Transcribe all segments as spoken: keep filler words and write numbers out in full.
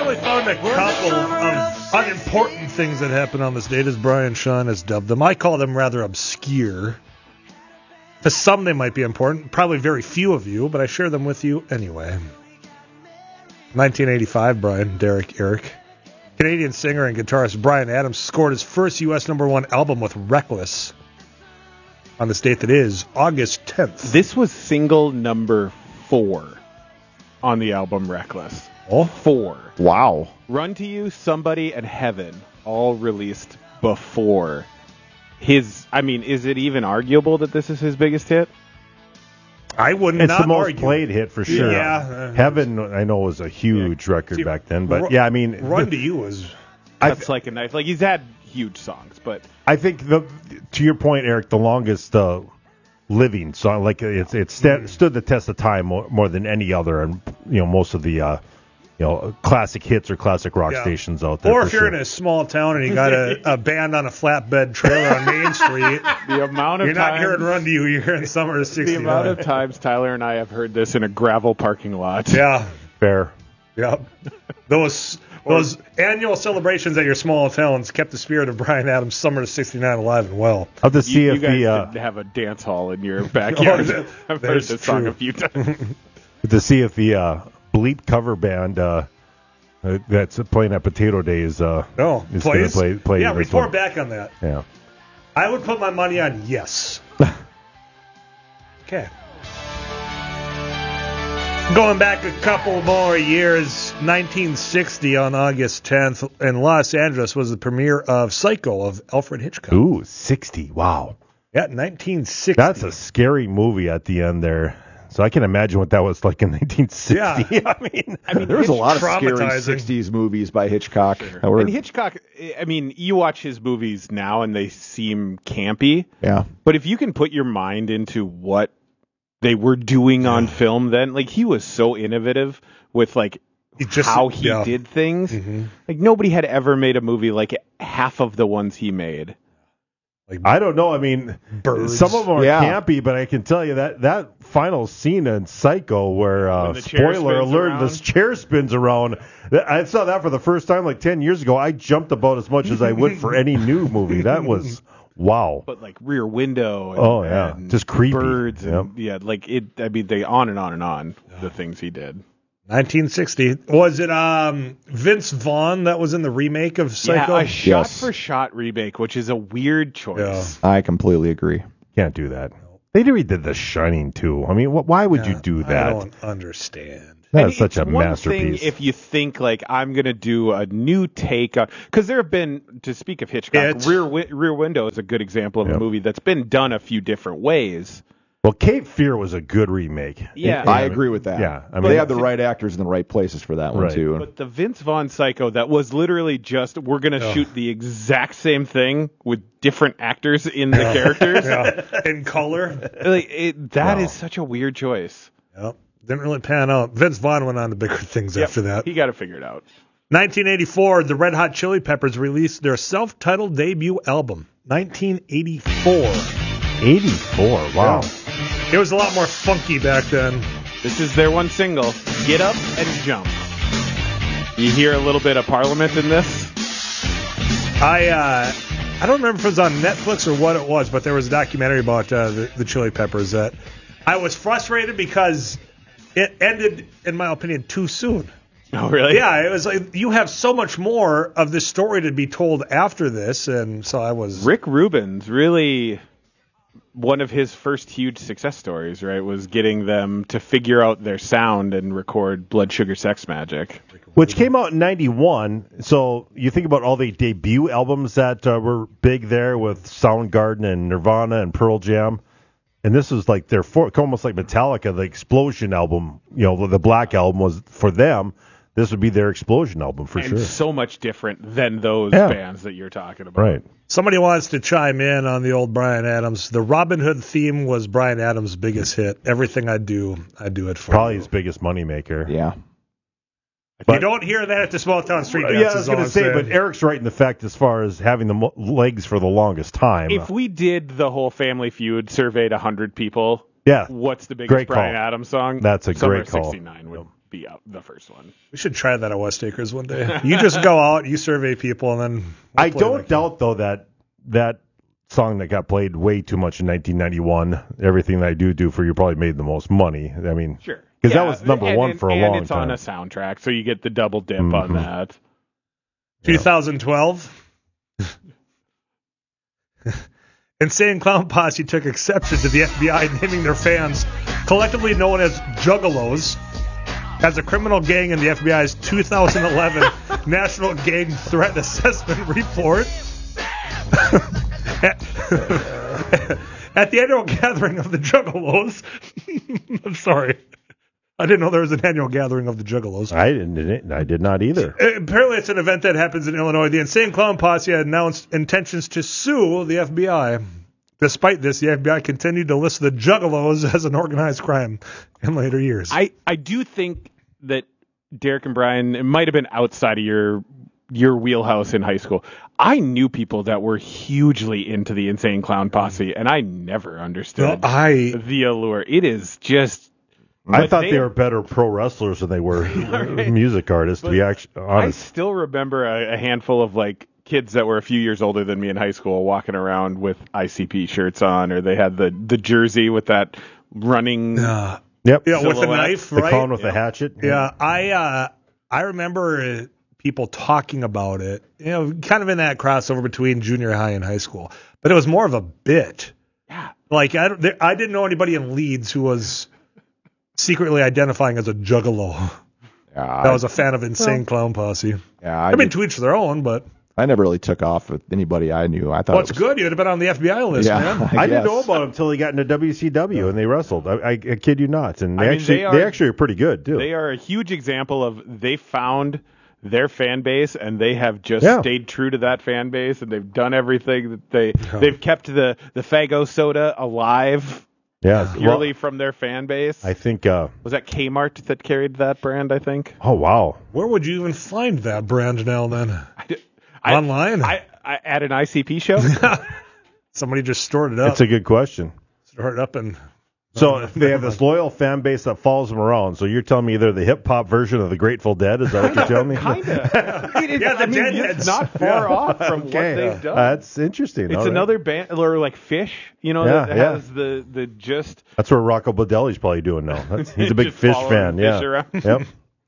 only found a couple of unimportant things that happened on this date, as Brian Sean has dubbed them. I call them rather obscure. To some, they might be important. Probably very few of you, but I share them with you anyway. nineteen eighty-five, Brian, Derek, Eric. Canadian singer and guitarist Bryan Adams scored his first U S number one album with Reckless on this date that is August tenth. This was single number four on the album Reckless. Oh? Four. Wow. Run to You, Somebody, and Heaven all released before his... I mean, is it even arguable that this is his biggest hit? I wouldn't It's not the most argue. played hit for sure. Yeah. Uh, Heaven, I know, was a huge Yeah. record See, back then. But, Ru- yeah, I mean... Run to You was... I, That's like a knife. Like, he's had huge songs, but... I think, the to your point, Eric, the longest uh, living song, like, it's it sta- stood the test of time more, more than any other, and, you know, most of the... Uh, You know, classic hits or classic rock Yeah. stations out there. Or for if you're sure. in a small town and you got a, a band on a flatbed trailer on Main Street, The amount of you're not times, hearing Run to You, you're hearing Summer of the sixty-nine. amount of times Tyler and I have heard this in a gravel parking lot. Yeah, Fair. yeah. Those those annual celebrations at your small towns kept the spirit of Bryan Adams' Summer of sixty-nine alive and well. I'll have to see You, you if guys the uh, should have a dance hall in your backyard. that- I've that heard is this song true. a few times. to see if the uh, Bleep cover band uh, uh, that's playing at Potato Days uh, No, is going please. to play play yeah, this report one. back on that. Yeah. I would put my money on yes. Okay. Going back a couple more years, nineteen sixty on August tenth in Los Angeles was the premiere of Psycho of Alfred Hitchcock. Ooh, sixty. Wow. Yeah, nineteen sixty. That's a scary movie at the end there. So I can imagine what that was like in nineteen sixty. Yeah. I mean, I mean, There was a Hitch- lot of scary traumatizing. sixties movies by Hitchcock. that were- And Hitchcock, I mean, you watch his movies now and they seem campy. yeah. But if you can put your mind into what they were doing on film then, like, he was so innovative with, like, He just- how he yeah. did things. Mhm. Like, nobody had ever made a movie like half of the ones he made. Like I don't know. I mean, Birds. some of them are Yeah. campy, but I can tell you that that final scene in Psycho where, uh, When the chair spoiler spins alert, around. the chair spins around. That- I saw that for the first time like ten years ago. I jumped about as much as I would for any new movie. That was, wow. But, like, Rear Window. And, Oh, yeah. and Just creepy. Birds. And, yeah, like, it, I mean, they on and on and on, the things he did. nineteen sixty. Was it um, Vince Vaughn that was in the remake of Psycho? Yeah, a shot Yes. for shot remake, which is a weird choice. I completely agree. Can't do that. They redid The Shining too. I mean, wh- why would you do I that? don't understand. That And is such it's a one masterpiece. thing if you think, like, I'm going to do a new take on... Because there have been, to speak of Hitchcock, It- Rear, Wi- Rear Window is a good example of Yep. a movie that's been done a few different ways. Well, Cape Fear was a good remake. Yeah. I agree with that. Yeah, I mean, they had the right actors in the right places for that one Right. too. But the Vince Vaughn Psycho, that was literally just, we're going to Ugh. shoot the exact same thing with different actors in the characters. Yeah, in color. Like, it, that Wow. is such a weird choice. Yep. Didn't really pan out. Vince Vaughn went on to bigger things Yep, after that. He got it figured out. nineteen eighty-four, the Red Hot Chili Peppers released their self-titled debut album. nineteen eighty-four. eighty-four. Wow. It was a lot more funky back then. This is their one single, Get Up and Jump. You hear a little bit of Parliament in this? I uh, I don't remember if it was on Netflix or what it was, but there was a documentary about uh, the, the Chili Peppers that I was frustrated because it ended, in my opinion, too soon. Oh, really? Yeah, it was like you have so much more of this story to be told after this, and so I was. Rick Rubin's really one of his first huge success stories, right, was getting them to figure out their sound and record Blood Sugar Sex Magic. Which came out in ninety-one. So you think about all the debut albums that uh, were big there with Soundgarden and Nirvana and Pearl Jam. And this was like their, four, almost like Metallica, the Explosion album, you know, the Black album was for them. This would be their Explosion album for and sure. so much different than those Yeah. bands that you're talking about. Right. Somebody wants to chime in on the old Bryan Adams. The Robin Hood theme was Bryan Adams' biggest hit. Everything I do, I do it for Probably you. his biggest moneymaker. Yeah. You don't hear that at the small town street dances. Yeah, I was all going I'm to say, saying. but Eric's right in the fact as far as having the mo- legs for the longest time. If we did the whole Family Feud, surveyed one hundred people, yeah, what's the biggest Great Bryan call. Adams song? That's a Summer great call. sixty-nine would be up the first one. We should try that at West Acres one day. You just go out, you survey people, and then we'll I play don't like doubt though that that song that got played way too much in nineteen ninety-one, Everything That I Do Do For You, probably made the most money. I mean, Sure. because Yeah, that was number and, one and, for a and long it's time. on a soundtrack, so you get the double dip Mhm. on that. twenty twelve. Insane Clown Posse took exception to the F B I naming their fans, collectively known as Juggalos, as a criminal gang in the F B I's two thousand eleven National Gang Threat Assessment Report. at, at the annual gathering of the Juggalos. I'm sorry. I didn't know there was an annual gathering of the Juggalos. I didn't. I did not either. Apparently, it's an event that happens in Illinois. The Insane Clown Posse had announced intentions to sue the F B I. Despite this, the F B I continued to list the Juggalos as an organized crime in later years. I, I do think that Derek and Brian, it might have been outside of your your wheelhouse in high school. I knew people that were hugely into the Insane Clown Posse, and I never understood Well, I the allure. It is just. I but thought they, they were better pro wrestlers than they were Right. music artists, to be actually I honest. still remember a, a handful of like kids that were a few years older than me in high school walking around with I C P shirts on, or they had the, the jersey with that running. uh, Yep. yeah, with the Silhouette. knife, The right? clown with Yeah. the hatchet. Yeah, I uh, I remember uh, people talking about it. You know, kind of in that crossover between junior high and high school, but it was more of a bit. Yeah. Like I, don't, there, I didn't know anybody in Leeds who was secretly identifying as a juggalo. Yeah, That was a fan of Insane Clown Posse. yeah, I, I mean, did- to each their own, but I never really took off with anybody I knew. I thought well, it it's was, good. You'd have been on the F B I list, Yeah, man. I didn't guess. know about them until they got into W C W and they wrestled. I, I, I kid you not. And they I mean, actually they are- they actually are pretty good too. They are a huge example of they found their fan base and they have just Yeah. stayed true to that fan base, and they've done everything that they they've kept the the Fago soda alive yeah. purely Well, from their fan base. I think. Uh, Was that Kmart that carried that brand? I think. oh wow. Where would you even find that brand now? Then I did- I- Online? I, I at an I C P show. somebody just stored it up. That's a good question. Stored it up and So they have this loyal fan base that follows them around. So you're telling me they're the hip hop version of the Grateful Dead? Is that what you're telling me? Kinda. I mean, it's, Yeah, the I mean, Deadheads. it's not far Yeah. off from what they've done. That's interesting. it's All right. another band, or like Fish, you know, Yeah, that yeah. has the the just. That's where Rocco Baldelli's probably doing now. That's, he's a big Just Fish following fan. Fish Yeah. around. Yep.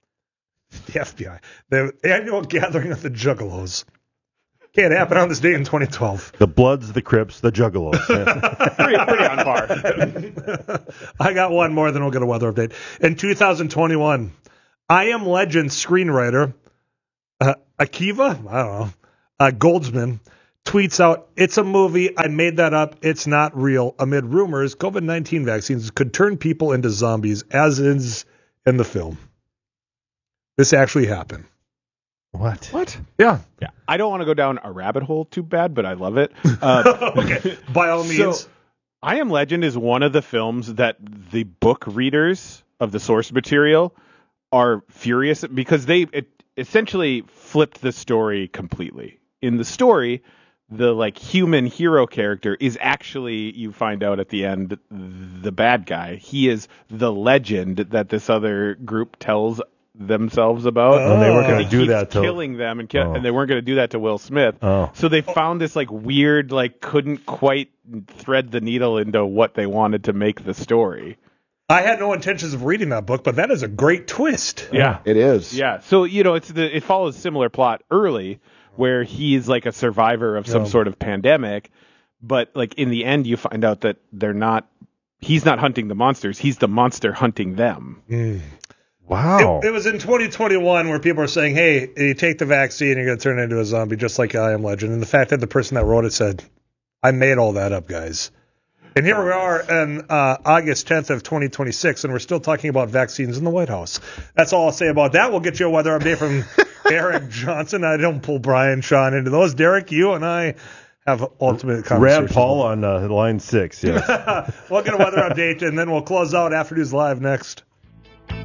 the F B I. The annual gathering of the Juggalos. Okay, it happened on this date in twenty twelve. The Bloods, the Crips, the Juggalos. Yeah. pretty, pretty on par. I got one more, then we'll get a weather update. In two thousand twenty-one, I Am Legend screenwriter uh, Akiva, I don't know, uh, Goldsman tweets out, "It's a movie. I made that up. It's not real." Amid rumors, COVID nineteen vaccines could turn people into zombies, as is in the film. This actually happened. What? What? Yeah. Yeah, I don't want to go down a rabbit hole too bad, but I love it. Uh, Okay. By all means. So, I Am Legend is one of the films that the book readers of the source material are furious because they it essentially flipped the story completely. In the story, the like human hero character is actually, you find out at the end, the bad guy. He is the legend that this other group tells themselves about. Oh. And they weren't And going he to do keeps that till. killing them and, ki- Oh. and they weren't going to do that to Will Smith. Oh. So they found this like weird, like couldn't quite thread the needle into what they wanted to make the story. I had no intentions of reading that book, but that is a great twist. Yeah. It is. Yeah. So, you know, it's the it follows a similar plot early where he's like a survivor of some Yeah. sort of pandemic, but like in the end you find out that they're not he's not hunting the monsters, he's the monster hunting them. Wow. It, it was in twenty twenty-one where people are saying, hey, you take the vaccine, you're going to turn into a zombie, just like I Am Legend. And the fact that the person that wrote it said, I made all that up, guys. And here we are on uh, August tenth of twenty twenty-six, and we're still talking about vaccines in the White House. That's all I'll say about that. We'll get you a weather update from Eric Johnson. I don't pull Brian Sean into those. Derek, you and I have ultimate conversations. Rand Paul on uh, line six. Yes. We'll get a weather update, and then we'll close out After News Live next.